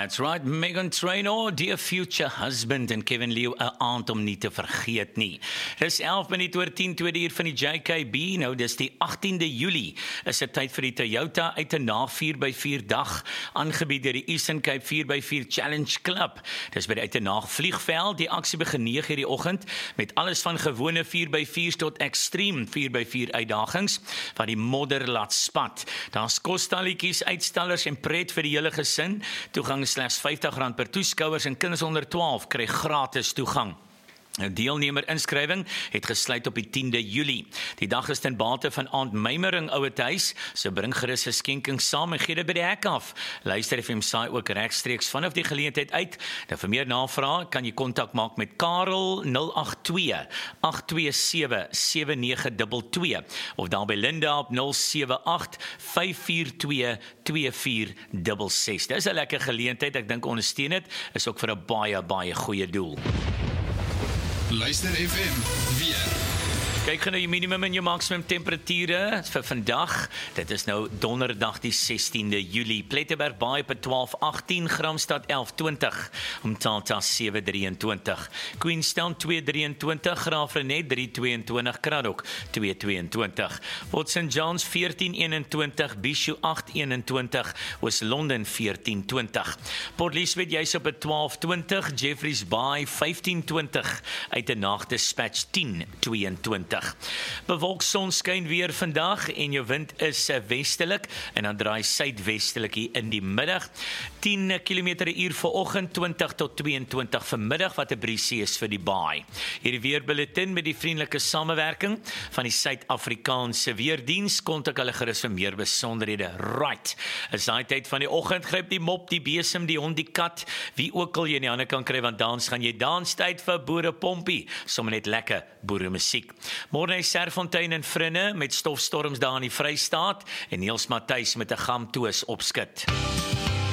That's right, Meghan Trainor, Dear Future Husband en Kevin Liu, 'n aand om nie te vergeet nie. Dis 11 minute oor 10, tweede uur van die JKB, nou dis die 18de Julie, is dit tyd vir die Toyota uit 'n na 4x4 dag, aangebied deur die Eastern Cape 4x4 Challenge Club. Dis by die Uitenaag vliegveld, die aksie begin 9:00 die oggend, met alles van gewone 4x4's tot extreme 4x4 uitdagings, wat die modder laat spat. Daar's kosstalletjies, uitstallers en pret vir die hele gesin. Toegang is slegs R50 per toeskouers en kinders onder 12 kry gratis toegang. 'n Deelnemer inskrywing het gesluit op die 10de Julie. Die dag is ten bate van Aunt Meimering Ouetehuis, so bring gerus 'n skenking saam en gee dit by die hek af. Luister FM saai ook regstreeks vanaf die geleentheid uit. Nou vir meer navrae kan jy kontak maak met Karel 082 827 7922 of dan by Linda op 078 542 2466. Dis 'n lekker geleentheid, ek dink ondersteun dit, is ook vir 'n baie goeie doel. Luister FM, weer. Kyk gou nou die minimum en jou maksimum temperature vir vandag. Dit is nou donderdag die 16de Julie. Plettenberg Baai op 12:18, Gramstad 11:20, Umtata 7:23, Queenstown 2:23, Graafrenet 3:22, Kraddock 2:22, Port St John's 14:21, Bishop 8:21, West-London 14:20, Port Elizabeth jy's op 12:20, Jeffreys Bay 15:20, Uitenaag Dispatch 10:22. Bewolk sonskyn weer vandag en jou wind is westelik en dan draai suidwestelik hier in die middag. 10 km/h vanoggend, 20 tot 22 vanmiddag wat 'n briesie is vir die baai. Hierdie weerbulletin met die vriendelike samewerking van die Suid-Afrikaanse Weerdiens, kontak hulle gerus vir meer besonderhede. Right. Is daai tyd van die oggend, gryp die mop, die besem, die hond, die kat, wie ook al jy in die hande kan kry, want dans gaan jy danstyd vir boerepompie, sommer net lekker boeremusiek. Môre is Serfontein en Vrinne met stofstorms daar in die Vrystaat en Niels Matthys met 'n gamtoos opskit.